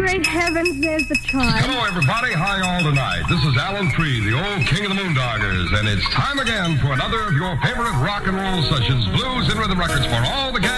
great heavens, there's the chime. Hello, everybody. Hi, all tonight. This is Alan Freed, the old king of the Moondoggers, and it's time again for another of your favorite rock and roll sessions, blues and rhythm records for all the gang.